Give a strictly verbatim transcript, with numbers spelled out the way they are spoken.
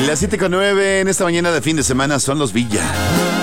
las siete con nueve en esta mañana de fin de semana son los Villa.